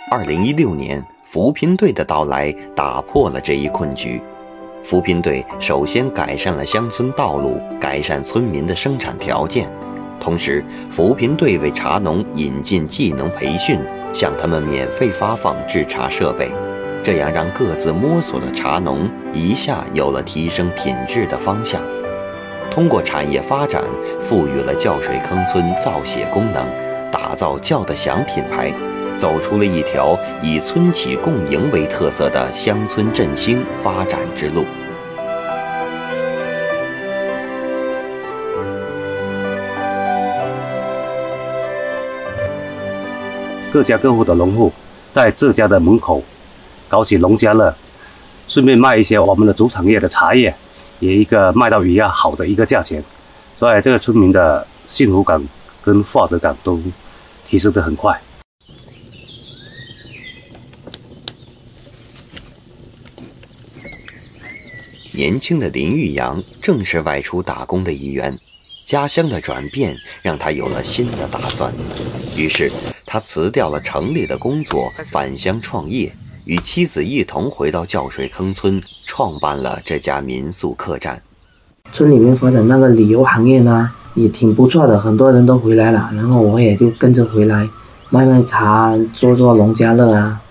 2016年，扶贫队的到来打破了这一困局。扶贫队首先改善了乡村道路，改善村民的生产条件，同时扶贫队为茶农引进技能培训，向他们免费发放制茶设备，这样让各自摸索的茶农一下有了提升品质的方向。通过产业发展，赋予了酵水坑村造血功能，打造叫得响品牌，走出了一条以村企共赢为特色的乡村振兴发展之路。 各家各户的农户在自家的门口搞起农家乐，顺便卖一些我们的主产业的茶叶，也一个卖到比较好的一个价钱，所以这个村民的幸福感跟获得感都提升得很快。 年轻的林玉阳正是外出打工的一员，家乡的转变让他有了新的打算，于是他辞掉了城里的工作，返乡创业，与妻子一同回到酵水坑村，创办了这家民宿客栈。 村里面发展那个旅游行业呢，也挺不错的，很多人都回来了，然后我也就跟着回来，卖茶，做农家乐啊。